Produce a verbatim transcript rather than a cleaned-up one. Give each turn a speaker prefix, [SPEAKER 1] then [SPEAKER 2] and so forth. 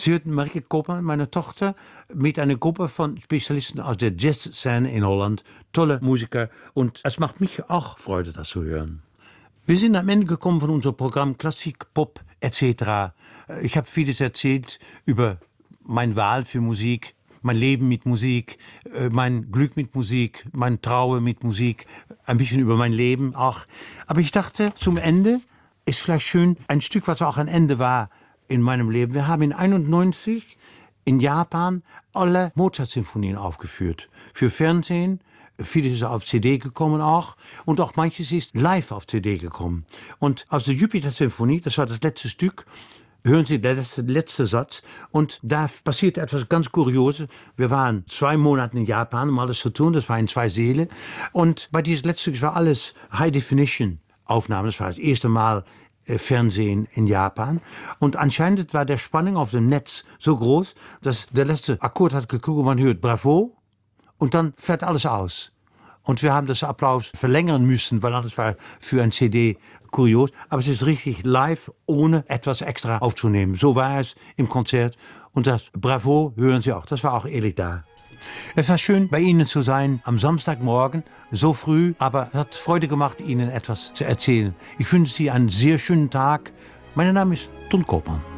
[SPEAKER 1] Sie hörten Marike Koopman, meine Tochter, mit einer Gruppe von Spezialisten aus der Jazzszene in Holland. Tolle Musiker und es macht mich auch Freude, das zu hören. Wir sind am Ende gekommen von unserem Programm Klassik, Pop et cetera. Ich habe vieles erzählt über meine Wahl für Musik, mein Leben mit Musik, mein Glück mit Musik, mein Traue mit Musik, ein bisschen über mein Leben auch. Aber ich dachte, zum Ende ist vielleicht schön, ein Stück, was auch ein Ende war in meinem Leben. Wir haben in einundneunzig in Japan alle Mozart-Sinfonien aufgeführt. Für Fernsehen, vieles ist auf C D gekommen auch und auch manches ist live auf C D gekommen. Und aus der Jupiter-Sinfonie, das war das letzte Stück, hören Sie, der letzte, letzte Satz. Und da passierte etwas ganz Kurioses. Wir waren zwei Monate in Japan, um alles zu tun. Das war in zwei Säle. Und bei diesem letzten Stück war alles High-Definition-Aufnahmen. Das war das erste Mal äh, Fernsehen in Japan. Und anscheinend war der Spannung auf dem Netz so groß, dass der letzte Akkord hat geguckt und man hört Bravo. Und dann fährt alles aus. Und wir haben das Applaus verlängern müssen, weil das war für ein C D kurios. Aber es ist richtig live, ohne etwas extra aufzunehmen. So war es im Konzert. Und das Bravo hören Sie auch. Das war auch ehrlich da. Es war schön, bei Ihnen zu sein am Samstagmorgen, so früh. Aber es hat Freude gemacht, Ihnen etwas zu erzählen. Ich wünsche Sie einen sehr schönen Tag. Mein Name ist Ton Koopman.